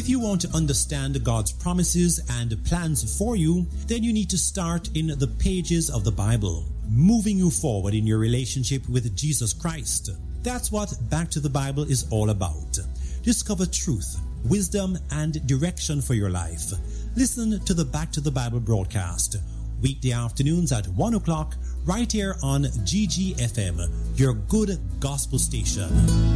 If you want to understand God's promises and plans for you, then you need to start in the pages of the Bible, moving you forward in your relationship with Jesus Christ. That's what Back to the Bible is all about. Discover truth, wisdom, and direction for your life. Listen to the Back to the Bible broadcast, weekday afternoons at 1 o'clock, right here on GGFM, your good gospel station.